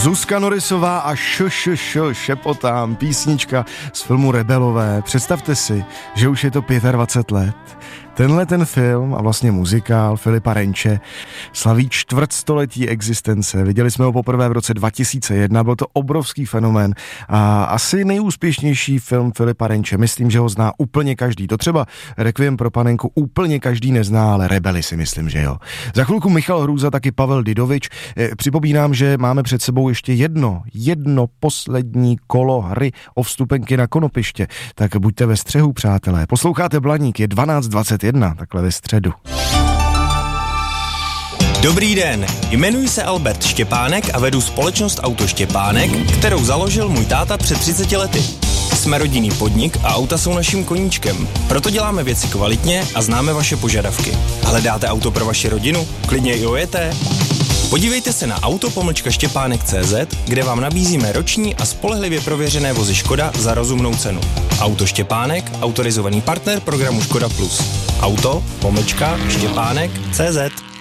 Zuzka Norisová a šepotám, písnička z filmu Rebelové. Představte si, že už je to 25 let. Tenhle ten film a vlastně muzikál Filipa Renče slaví čtvrtstoletí existence. Viděli jsme ho poprvé v roce 2001, byl to obrovský fenomén a asi nejúspěšnější film Filipa Renče. Myslím, že ho zná úplně každý. To třeba Requiem pro panenku úplně každý nezná, ale Rebely si myslím, že jo. Za chvilku Michal Hrůza, taky Pavel Didovič. Připomínám, že máme před sebou ještě jedno poslední kolo hry o vstupenky na konopiště. Tak buďte ve střehu, přátelé. Posloucháte Blaník, je 12:21, takhle ve středu. Dobrý den, jmenuji se Albert Štěpánek a vedu společnost Auto Štěpánek, kterou založil můj táta před 30 lety. Jsme rodinný podnik a auta jsou naším koníčkem, proto děláme věci kvalitně a známe vaše požadavky. Hledáte auto pro vaši rodinu? Klidně i ojeté? Podívejte se na auto-štěpánek.cz, kde vám nabízíme roční a spolehlivě prověřené vozy Škoda za rozumnou cenu. Auto Štěpánek, autorizovaný partner programu Škoda Plus. Auto-štěpánek.cz